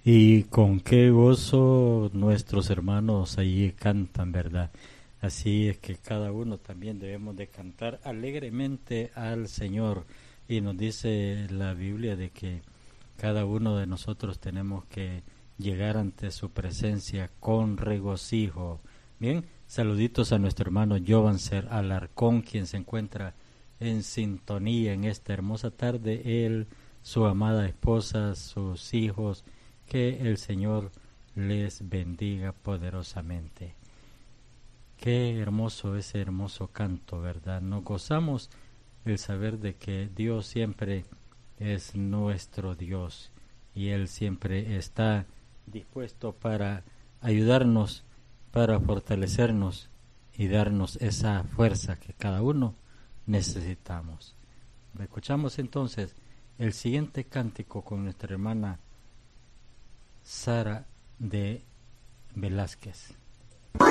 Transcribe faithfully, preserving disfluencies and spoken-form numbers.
Y con qué gozo nuestros hermanos allí cantan, ¿verdad? Así es que cada uno también debemos de cantar alegremente al Señor. Y nos dice la Biblia de que cada uno de nosotros tenemos que llegar ante su presencia con regocijo. Bien, saluditos a nuestro hermano Jovanser Alarcón, quien se encuentra en sintonía en esta hermosa tarde. Él, su amada esposa, sus hijos, que el Señor les bendiga poderosamente. Qué hermoso ese hermoso canto, ¿verdad? Nos gozamos el saber de que Dios siempre es nuestro Dios y Él siempre está dispuesto para ayudarnos, para fortalecernos y darnos esa fuerza que cada uno necesitamos. Escuchamos entonces el siguiente cántico con nuestra hermana Sara de Velázquez.